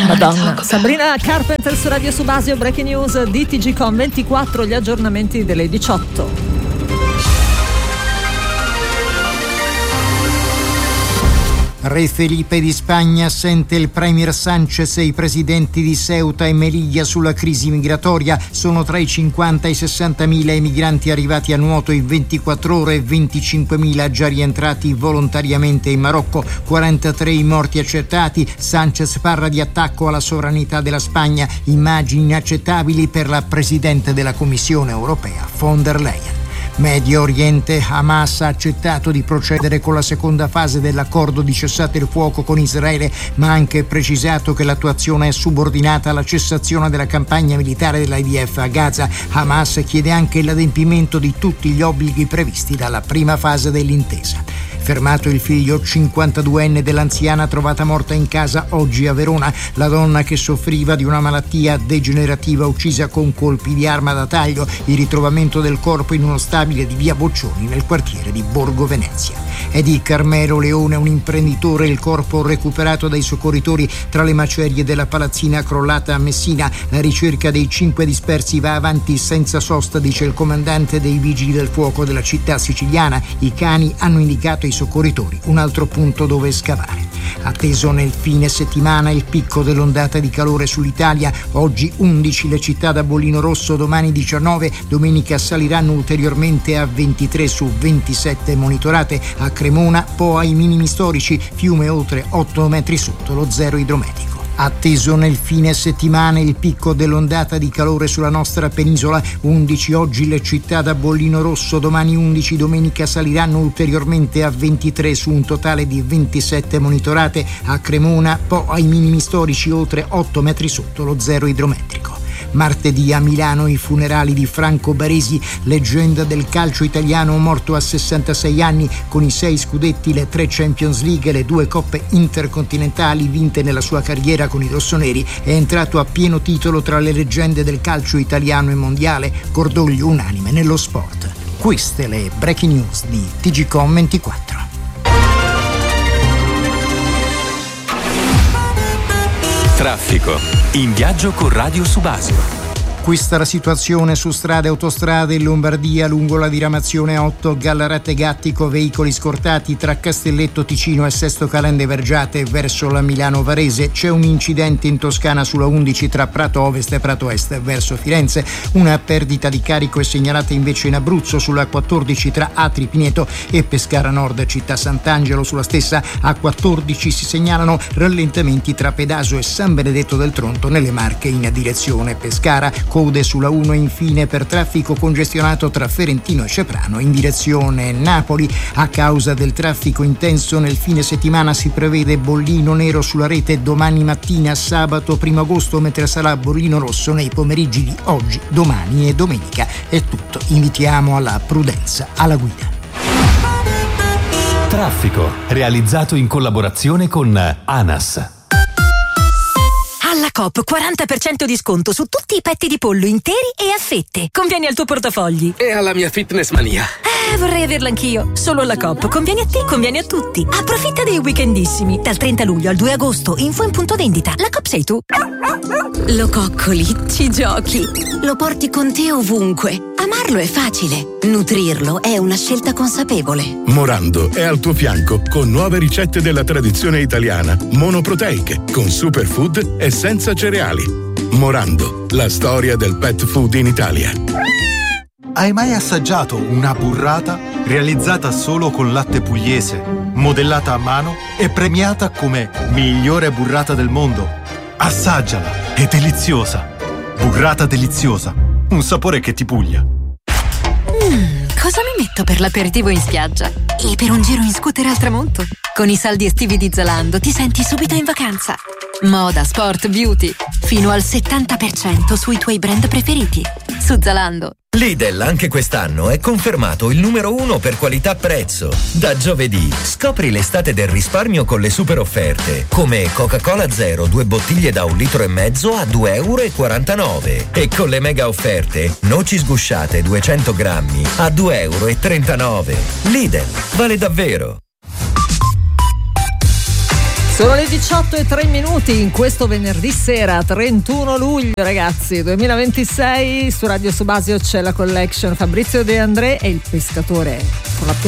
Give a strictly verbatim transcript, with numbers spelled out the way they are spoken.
Madonna. Sabrina Carpenter su Radio Subasio, Breaking News di T G Com ventiquattro, gli aggiornamenti delle diciotto. Re Felipe di Spagna sente il premier Sanchez e i presidenti di Ceuta e Melilla sulla crisi migratoria. Sono tra i cinquanta e i sessantamila i migranti arrivati a nuoto in ventiquattro ore e venticinquemila già rientrati volontariamente in Marocco, quarantatré i morti accertati. Sanchez parla di attacco alla sovranità della Spagna, immagini inaccettabili per la presidente della Commissione europea, von der Leyen. Medio Oriente, Hamas ha accettato di procedere con la seconda fase dell'accordo di cessate il fuoco con Israele, ma ha anche precisato che l'attuazione è subordinata alla cessazione della campagna militare dell'I D F a Gaza. Hamas chiede anche l'adempimento di tutti gli obblighi previsti dalla prima fase dell'intesa. Fermato il figlio cinquantaduenne dell'anziana trovata morta in casa oggi a Verona. La donna, che soffriva di una malattia degenerativa, uccisa con colpi di arma da taglio. Il ritrovamento del corpo in uno stabile di via Boccioni nel quartiere di Borgo Venezia. È di Carmelo Leone, un imprenditore, il corpo recuperato dai soccorritori tra le macerie della palazzina crollata a Messina. La ricerca dei cinque dispersi va avanti senza sosta, dice il comandante dei vigili del fuoco della città siciliana. I cani hanno indicato ai soccorritori un altro punto dove scavare. Atteso nel fine settimana il picco dell'ondata di calore sull'Italia. Oggi undici le città da bollino rosso, domani diciannove, domenica saliranno ulteriormente a ventitré su ventisette monitorate. A Cremona, Po ai minimi storici, fiume oltre otto metri sotto lo zero idrometrico. Atteso nel fine settimana il picco dell'ondata di calore sulla nostra penisola. undici oggi le città da bollino rosso, domani undici, domenica saliranno ulteriormente a ventitré su un totale di ventisette monitorate. A Cremona, Po ai minimi storici, oltre otto metri sotto lo zero idrometrico. Martedì a Milano i funerali di Franco Baresi, leggenda del calcio italiano, morto a sessantasei anni, con i sei scudetti, le tre Champions League e le due coppe intercontinentali vinte nella sua carriera con i rossoneri. È entrato a pieno titolo tra le leggende del calcio italiano e mondiale, cordoglio unanime nello sport. Queste le breaking news di T G Com ventiquattro. Traffico. In viaggio con Radio Subasio. Questa è la situazione su strade e autostrade in Lombardia lungo la diramazione otto Gallarate Gattico, veicoli scortati tra Castelletto Ticino e Sesto Calende Vergiate verso la Milano Varese. C'è un incidente in Toscana sulla undici tra Prato Ovest e Prato Est verso Firenze. Una perdita di carico è segnalata invece in Abruzzo sulla quattordici tra Atri Pineto e Pescara Nord Città Sant'Angelo. Sulla stessa A quattordici si segnalano rallentamenti tra Pedaso e San Benedetto del Tronto nelle Marche in direzione Pescara. Code sulla uno infine per traffico congestionato tra Ferentino e Ceprano in direzione Napoli. A causa del traffico intenso nel fine settimana si prevede bollino nero sulla rete domani mattina, sabato primo agosto, mentre sarà bollino rosso nei pomeriggi di oggi, domani e domenica. È tutto, invitiamo alla prudenza alla guida. Traffico, realizzato in collaborazione con ANAS. Alla Coop quaranta per cento di sconto su tutti i petti di pollo interi e a fette. Conviene al tuo portafogli. E alla mia fitness mania. Eh, vorrei averla anch'io. Solo alla Coop. Conviene a te, conviene a tutti. Approfitta dei weekendissimi. Dal trenta luglio al due agosto. Info in punto vendita. La Coop sei tu. Lo coccoli, ci giochi. Lo porti con te ovunque. Amarlo è facile. Nutrirlo è una scelta consapevole. Morando è al tuo fianco con nuove ricette della tradizione italiana, monoproteiche, con superfood e senza cereali. Morando, la storia del pet food in Italia. Hai mai assaggiato una burrata realizzata solo con latte pugliese, modellata a mano e premiata come migliore burrata del mondo? Assaggiala, è deliziosa. Burrata deliziosa, un sapore che ti puglia. Mm, cosa mi metto per l'aperitivo in spiaggia? E per un giro in scooter al tramonto? Con i saldi estivi di Zalando ti senti subito in vacanza. Moda, sport, beauty. Fino al settanta per cento sui tuoi brand preferiti. Su Zalando. Lidl anche quest'anno è confermato il numero uno per qualità-prezzo. Da giovedì scopri l'estate del risparmio con le super offerte, come Coca-Cola Zero, due bottiglie da un litro e mezzo a due euro e quarantanove. E con le mega offerte, noci sgusciate duecento grammi a due euro e trentanove. Lidl, vale davvero. Sono le diciotto e tre minuti in questo venerdì sera, trentuno luglio ragazzi, duemilaventisei. Su Radio Subasio c'è la collection Fabrizio De André e il pescatore con la